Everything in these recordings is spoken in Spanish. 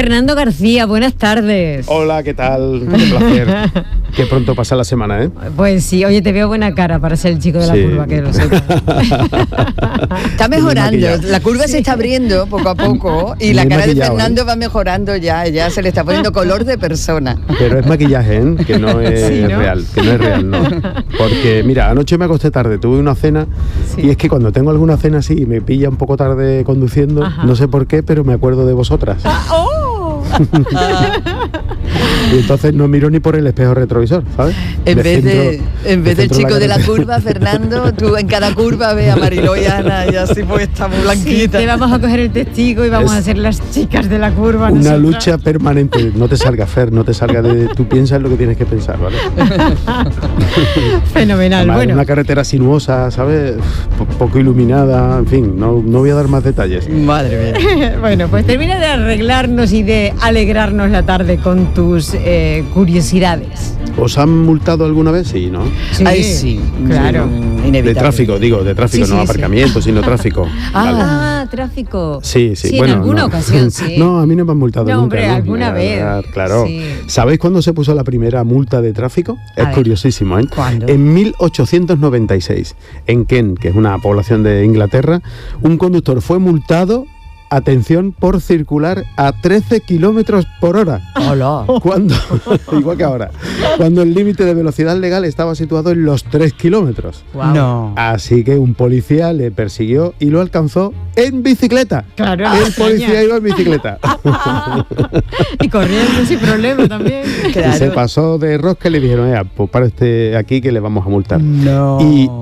Fernando García, buenas tardes. Hola, ¿qué tal? Qué placer. Qué pronto pasa la semana, ¿eh? Pues sí, oye, te veo buena cara para ser el chico de la curva, que lo sepas. Está mejorando, la curva se está abriendo poco a poco y la cara de Fernando va mejorando ya se le está poniendo color de persona. Pero es maquillaje, ¿eh? Que no es real, ¿no? Porque, mira, anoche me acosté tarde, tuve una cena y es que cuando tengo alguna cena así y me pilla un poco tarde conduciendo, no sé por qué, pero me acuerdo de vosotras. Y entonces no miro ni por el espejo retrovisor, ¿sabes? En vez del chico de la curva, Fernando, tú en cada curva ves a Mariló y Ana y así pues estamos blanquitas. Sí, te vamos a coger el testigo y vamos a ser las chicas de la curva. Una lucha permanente. No te salga, Fer, no te salga de... Tú piensas lo que tienes que pensar, ¿vale? Fenomenal. Además, bueno. Una carretera sinuosa, ¿sabes? Poco iluminada, en fin, no voy a dar más detalles. Madre mía. Bueno, pues termina de arreglarnos y de alegrarnos la tarde con tus curiosidades. ¿Os han multado alguna vez? Sí, ¿no? Sí, ay, sí, claro. De tráfico, no aparcamiento, sino tráfico. Tráfico. Sí. Bueno, en alguna ocasión, sí. No, a mí no me han multado nunca. Hombre, alguna vez. Claro. Sí. ¿Sabéis cuándo se puso la primera multa de tráfico? Es curiosísimo, ¿eh? ¿Cuándo? En 1896, en Kent, que es una población de Inglaterra, un conductor fue multado, atención, por circular a 13 kilómetros por hora. Hola. Igual que ahora, cuando el límite de velocidad legal estaba situado en los 3 kilómetros. Wow. No. Así que un policía le persiguió y lo alcanzó en bicicleta. Claro. El policía iba en bicicleta. Y corriendo sin problema también. Claro. Y se pasó de rosca y le dijeron, pues para aquí que le vamos a multar. No.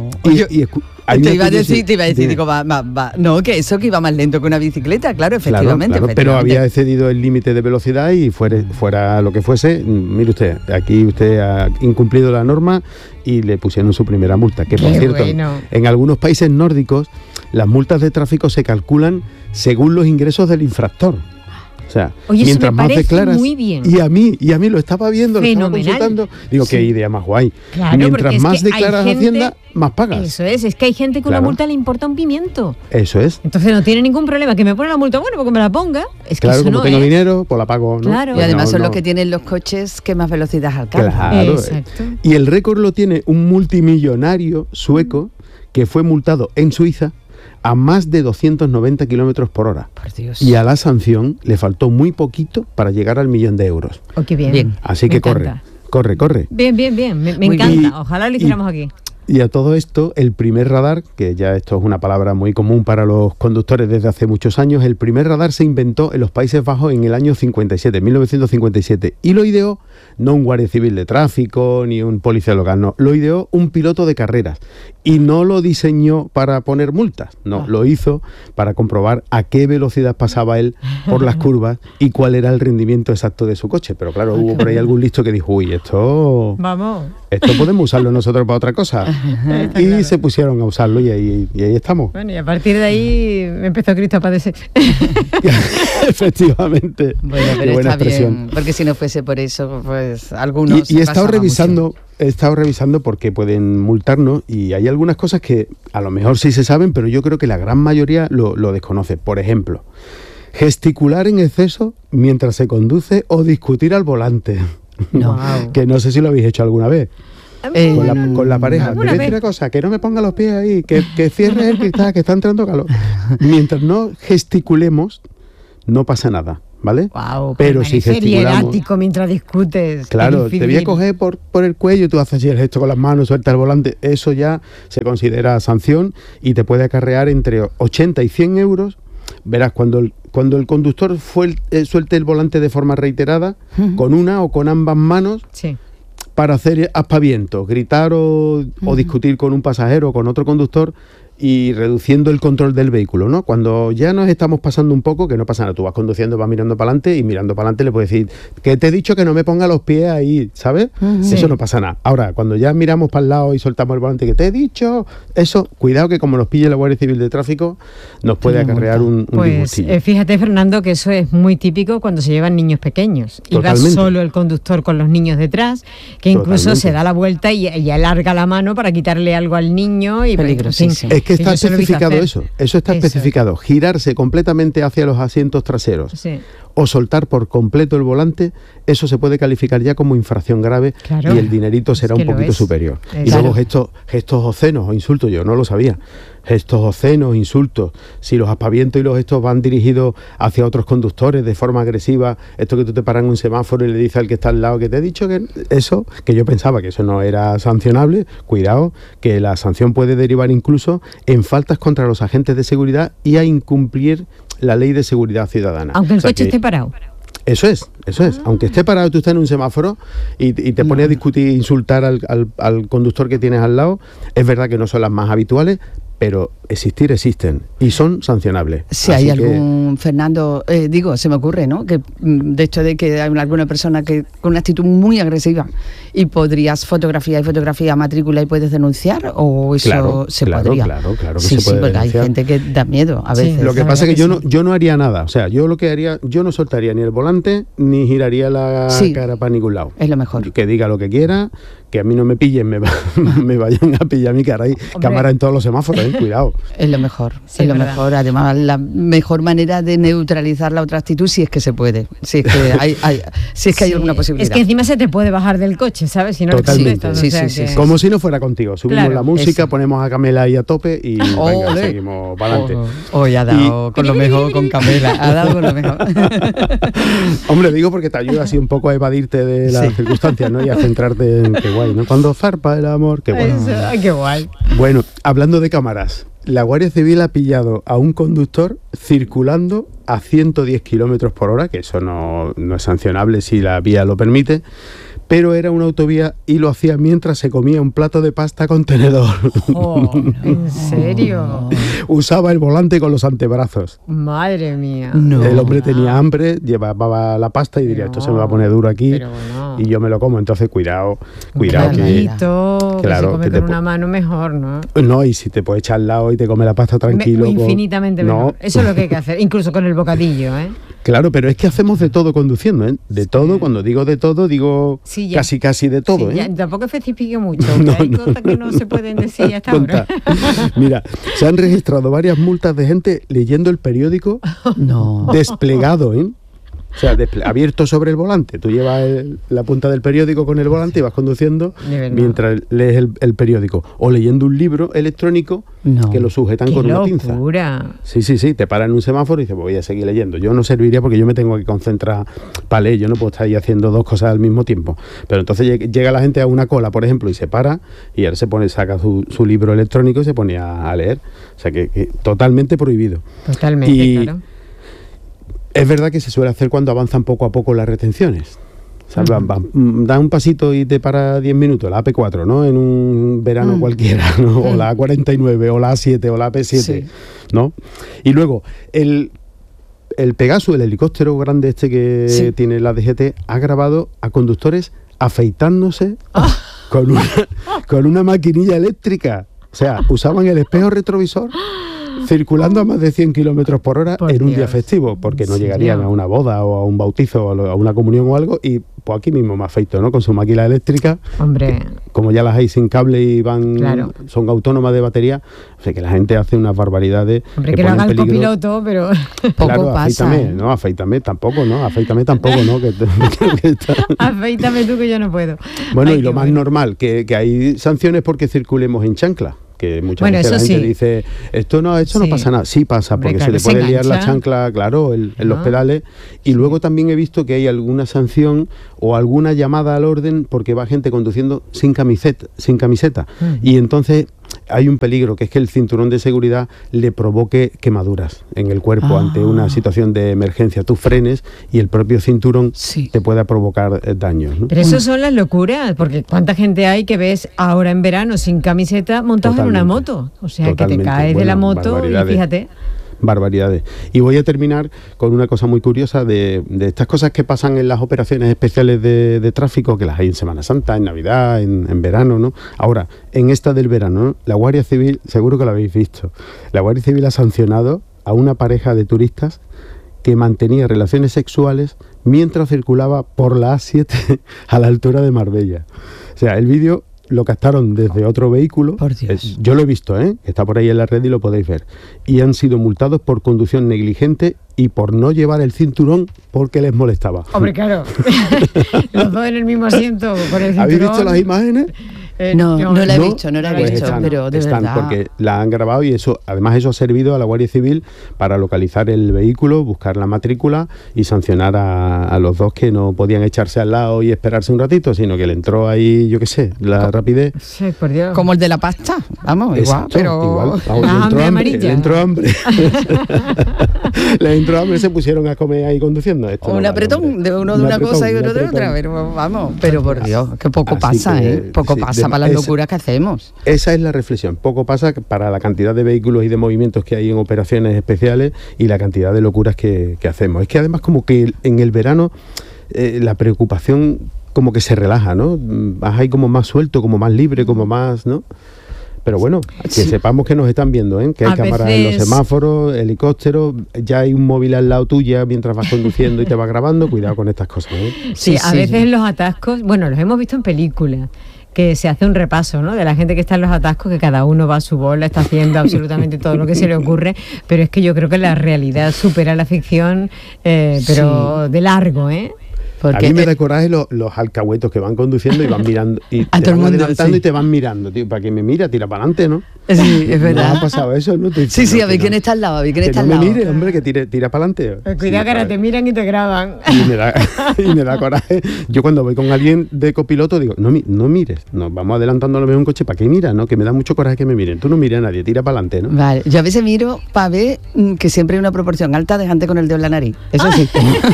Te iba a decir, digo, va. No, que eso que iba más lento que una bicicleta, claro, efectivamente. Claro, pero había excedido el límite de velocidad y fuera lo que fuese, mire usted, aquí usted ha incumplido la norma y le pusieron su primera multa, que por cierto, en algunos países nórdicos las multas de tráfico se calculan según los ingresos del infractor. O sea, oye, mientras más declaras, muy bien. y a mí lo estaba viendo, fenomenal. Lo estaba consultando, digo, qué idea más guay. Claro, mientras más declaras Hacienda, más pagas. Eso es que hay gente que una multa le importa un pimiento. Eso es. Entonces no tiene ningún problema, que me pone la multa, bueno, porque me la ponga. Es que claro, eso como no tengo dinero, pues la pago, ¿no? Claro. Y además son los que tienen los coches que más velocidad alcanzan. Claro. Exacto. Y el récord lo tiene un multimillonario sueco que fue multado en Suiza a más de 290 kilómetros por hora. Por Dios. Y a la sanción le faltó muy poquito para llegar al 1.000.000 de euros. Oh, qué bien. Así que corre. Bien. Me encanta. Ojalá lo hiciéramos aquí. Y a todo esto, el primer radar, que ya esto es una palabra muy común para los conductores desde hace muchos años, el primer radar se inventó en los Países Bajos en el año 1957. Y lo ideó no un guardia civil de tráfico ni un policía local, no. Lo ideó un piloto de carreras. Y no lo diseñó para poner multas, no, lo hizo para comprobar a qué velocidad pasaba él por las curvas y cuál era el rendimiento exacto de su coche. Pero claro, hubo por ahí algún listo que dijo, uy, esto podemos usarlo nosotros para otra cosa. Y se pusieron a usarlo y ahí estamos. Bueno, y a partir de ahí empezó Cristo a padecer. Efectivamente. Bueno, pero está bien, porque si no fuese por eso, pues algunos... Y he estado revisando por qué pueden multarnos y hay algunas cosas que a lo mejor sí se saben, pero yo creo que la gran mayoría lo desconoce. Por ejemplo, gesticular en exceso mientras se conduce o discutir al volante. No. Que no sé si lo habéis hecho alguna vez. Con la pareja. Te voy a decir una cosa, que no me ponga los pies ahí, que cierres el cristal, que está entrando calor. Mientras no gesticulemos, no pasa nada, ¿vale? Wow, pero si gesticulamos, mientras discutes. claro, te voy a coger por el cuello y tú haces así el gesto con las manos, suelta el volante, eso ya se considera sanción y te puede acarrear entre 80 y 100 euros. Verás, cuando el conductor suelte el volante de forma reiterada, con una o con ambas manos, para hacer aspavientos, gritar o discutir con un pasajero o con otro conductor, y reduciendo el control del vehículo, ¿no? Cuando ya nos estamos pasando un poco, que no pasa nada, tú vas conduciendo, vas mirando para adelante y mirando para adelante le puedes decir que te he dicho que no me ponga los pies ahí, ¿sabes? Sí. Eso no pasa nada. Ahora, cuando ya miramos para el lado y soltamos el volante, que te he dicho, eso, cuidado que como nos pille la Guardia Civil de Tráfico, nos puede acarrear un disgustillo. Fíjate, Fernando, que eso es muy típico cuando se llevan niños pequeños. Y va solo el conductor con los niños detrás, que incluso se da la vuelta y alarga la mano para quitarle algo al niño. Y peligrosísimo. Es que está especificado eso está especificado, girarse completamente hacia los asientos traseros o soltar por completo el volante, eso se puede calificar ya como infracción grave, y el dinerito será un poquito superior. Y luego gestos obscenos o insultos, yo no lo sabía. Gestos obscenos, insultos, si los aspavientos y los gestos van dirigidos hacia otros conductores de forma agresiva, esto que tú te paras en un semáforo y le dices al que está al lado que te he dicho que eso, que yo pensaba que eso no era sancionable, cuidado, que la sanción puede derivar incluso en faltas contra los agentes de seguridad y a incumplir la ley de seguridad ciudadana. Aunque el coche esté parado. Eso es. Aunque esté parado, tú estás en un semáforo y te pones a discutir, insultar al conductor que tienes al lado, es verdad que no son las más habituales, pero existen y son sancionables. Si hay algún, Fernando, se me ocurre, ¿no? Que de hecho de que hay alguna persona que con una actitud muy agresiva y podrías fotografía matrícula y puedes denunciar, o eso se podría. Claro que sí, se puede porque denunciar. Hay gente que da miedo a veces. Lo que pasa es que yo no haría nada, o sea, yo lo que haría, yo no soltaría ni el volante ni giraría la cara para ningún lado. Es lo mejor. Que diga lo que quiera, que a mí no me pillen, me vayan a pillar mi cara. Hay cámara en todos los semáforos, cuidado. Es lo mejor, es lo mejor. Además, la mejor manera de neutralizar la otra actitud, si es que se puede, si es que hay alguna posibilidad. Es que encima se te puede bajar del coche, ¿sabes? Si no totalmente. Sí. Como si no fuera contigo. Subimos la música, ponemos a Camela ahí a tope y venga, seguimos para adelante. Hoy ha dado con lo mejor con Camela, ha dado con lo mejor. Hombre, digo porque te ayuda así un poco a evadirte de las circunstancias, ¿no? Y a centrarte en qué guay, ¿no? Cuando zarpa el amor, qué guay. Qué guay. Bueno, hablando de cámaras, la Guardia Civil ha pillado a un conductor circulando a 110 kilómetros por hora, que eso no es sancionable si la vía lo permite, pero era una autovía y lo hacía mientras se comía un plato de pasta con tenedor. ¿En serio? Usaba el volante con los antebrazos. Madre mía. El hombre tenía hambre, llevaba la pasta y diría, esto se me va a poner duro aquí y yo me lo como. Entonces, cuidado que se come con una mano mejor, ¿no? No, y si te puedes echar al lado y te come la pasta tranquilo. Infinitamente mejor. Eso es lo que hay que hacer, incluso con el bocadillo, ¿eh? Claro, pero es que hacemos de todo conduciendo, ¿eh? De todo, cuando digo de todo, digo casi de todo, ¿eh? Tampoco especifique mucho, hay cosas que no se pueden decir hasta ahora. Mira, se han registrado varias multas de gente leyendo el periódico desplegado, ¿eh? O sea, abierto sobre el volante. Tú llevas la punta del periódico con el volante y vas conduciendo mientras lees el periódico. O leyendo un libro electrónico que lo sujetan con una pinza. Sí. Te paran en un semáforo y dices, voy a seguir leyendo. Yo no serviría porque yo me tengo que concentrar para leer. Yo no puedo estar ahí haciendo dos cosas al mismo tiempo. Pero entonces llega la gente a una cola, por ejemplo, y se para y él saca su libro electrónico y se pone a leer. O sea, que totalmente prohibido. Totalmente, claro. Es verdad que se suele hacer cuando avanzan poco a poco las retenciones. O sea, da un pasito y te para 10 minutos, la AP4, ¿no? En un verano cualquiera, ¿no? O la A49, o la A7, o la AP7, ¿no? Y luego, el Pegasus, el helicóptero grande que tiene la DGT, ha grabado a conductores afeitándose con una maquinilla eléctrica. O sea, usaban el espejo retrovisor circulando a más de 100 kilómetros por hora en un día festivo, porque no llegarían a una boda o a un bautizo o a una comunión o algo, y pues aquí mismo me afeito, ¿no? Con su máquina eléctrica. Hombre. Como ya las hay sin cable y son autónomas de batería, o sea que la gente hace unas barbaridades. Hombre, que lo haga el copiloto, pero poco pasa. Afeítame tampoco, ¿no? Afeítame tú que yo no puedo. Bueno, y lo más normal, que hay sanciones porque circulemos en chancla. Que muchas veces la gente dice, esto no pasa nada. Sí pasa, porque se le puede liar la chancla, en los pedales. Y luego también he visto que hay alguna sanción o alguna llamada al orden porque va gente conduciendo sin camiseta. Y entonces hay un peligro, que es que el cinturón de seguridad le provoque quemaduras en el cuerpo ante una situación de emergencia. Tú frenes y el propio cinturón te pueda provocar daños, ¿no? Pero eso son las locuras, porque ¿cuánta gente hay que ves ahora en verano sin camiseta montados en una moto? O sea, que te caes de la moto y fíjate. Barbaridades. Y voy a terminar con una cosa muy curiosa de estas cosas que pasan en las operaciones especiales de tráfico, que las hay en Semana Santa, en Navidad, en verano, ¿no? Ahora, en esta del verano, ¿no? La Guardia Civil, seguro que lo habéis visto, la Guardia Civil ha sancionado a una pareja de turistas que mantenía relaciones sexuales mientras circulaba por la A7 a la altura de Marbella. O sea, el vídeo lo captaron desde otro vehículo. Por Dios. Yo lo he visto, está por ahí en la red y lo podéis ver. Y han sido multados por conducción negligente y por no llevar el cinturón porque les molestaba. Hombre, claro. Los dos en el mismo asiento con el cinturón. ¿Habéis visto las imágenes? No la he visto, pero de están, verdad. Porque la han grabado y eso, además eso ha servido a la Guardia Civil para localizar el vehículo, buscar la matrícula y sancionar a los dos que no podían echarse al lado y esperarse un ratito, sino que le entró ahí, yo qué sé, la rapidez. Sí, por Dios. Como el de la pasta, vamos, Exacto, igual, pero... Vamos, le entró hambre. Le entró hambre y se pusieron a comer ahí conduciendo. Esto un apretón, de uno de una cosa y otro de otra, pero vamos, pero por Dios, que poco pasa, poco pasa para las locuras que hacemos. Esa es la reflexión, poco pasa para la cantidad de vehículos y de movimientos que hay en operaciones especiales y la cantidad de locuras que hacemos. Es que además como que en el verano la preocupación como que se relaja, ¿no? Vas ahí como más suelto, como más libre, como más, ¿no? Pero bueno, que sepamos que nos están viendo, que hay cámaras en los semáforos, helicópteros, ya hay un móvil al lado tuya mientras vas conduciendo y te va grabando, cuidado con estas cosas. Sí, a veces los atascos, bueno, los hemos visto en películas, que se hace un repaso, ¿no?, de la gente que está en los atascos, que cada uno va a su bola, está haciendo absolutamente todo lo que se le ocurre, pero es que yo creo que la realidad supera la ficción, pero de largo, Porque, a mí me da coraje los alcahuetos que van conduciendo y van mirando y a te todo van el mundo, adelantando y te van mirando, tío, para que me mira, tira para adelante, ¿no? Sí, es verdad. ¿No ha pasado eso? ¿No? Sí, a ver quién está al lado, no me mire, hombre, que tira para adelante. Cuidado que ahora te miran y te graban. Y me da coraje. Yo cuando voy con alguien de copiloto digo, no mires, nos vamos adelantando a lo mejor un coche, ¿para qué mira? No, que me da mucho coraje que me miren. Tú no mires a nadie, tira para adelante, ¿no? Vale, yo a veces miro para ver que siempre hay una proporción alta de gente con el dedo en la nariz. Eso sí.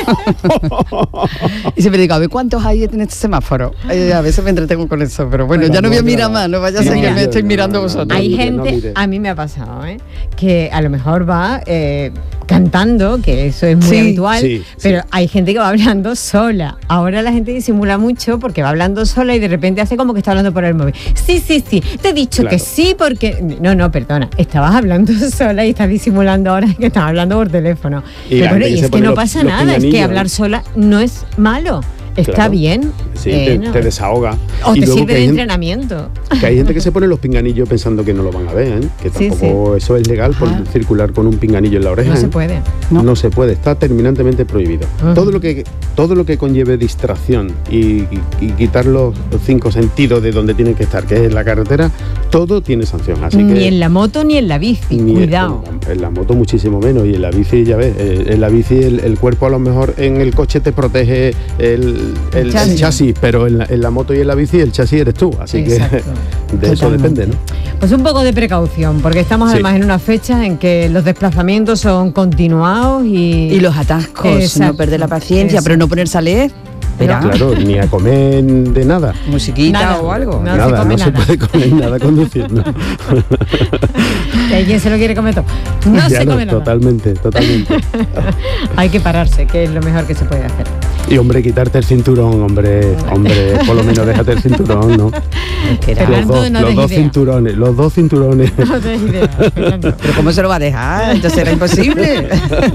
Y siempre digo, a ver cuántos hay en este semáforo. A veces me entretengo con eso, pero bueno, ya no voy a mirar más, no vaya a ser que me estéis mirando vosotros. Hay gente, a mí me ha pasado, que a lo mejor va cantando, que eso es muy habitual, pero hay gente que va hablando sola. Ahora la gente disimula mucho porque va hablando sola y de repente hace como que está hablando por el móvil. Sí, te he dicho que sí porque... No, perdona, estabas hablando sola y estás disimulando ahora que estás hablando por teléfono. Y es que no pasa nada, es que hablar sola no es malo. Está bien. Sí, te desahoga. O te sirve de entrenamiento. Que hay gente que se pone los pinganillos pensando que no lo van a ver, que tampoco eso es legal por circular con un pinganillo en la oreja. No se puede. No se puede, está terminantemente prohibido. Todo lo que conlleve distracción y quitar los 5 sentidos de donde tienen que estar, que es la carretera, todo tiene sanción. Así ni en la moto ni en la bici, cuidado. En la moto muchísimo menos, y en la bici, ya ves, en la bici el cuerpo a lo mejor en el coche te protege el chasis, pero en la moto y en la bici el chasis eres tú, así que de eso depende, ¿no? Pues un poco de precaución, porque estamos además en una fecha en que los desplazamientos son continuados y los atascos, no perder la paciencia, pero no ponerse a leer. Claro, ni a comer de nada. Musiquita o algo. No se puede comer nada conduciendo. Que alguien se lo quiere comer todo. No se come nada. Totalmente. Hay que pararse, que es lo mejor que se puede hacer. Y hombre, quitarte el cinturón, hombre, por lo menos déjate el cinturón, ¿no? Los dos cinturones. No te des idea, Fernando. Pero ¿cómo se lo va a dejar? Entonces era imposible.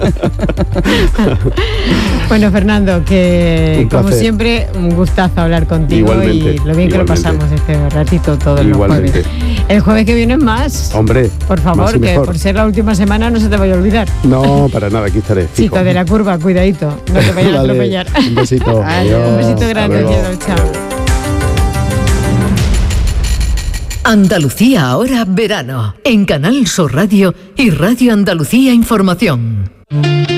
Bueno, Fernando, que como siempre, un gustazo hablar contigo. Igualmente, y lo bien que lo pasamos este ratito todos los jueves. El jueves que viene es más. Hombre, por favor, que por ser la última semana no se te vaya a olvidar. No, para nada, aquí estaré. Chico de la curva, cuidadito, no te vayas a atropellar. Un besito. Adiós. Un besito grande, chao. Andalucía ahora verano, en Canal Sur Radio y Radio Andalucía Información.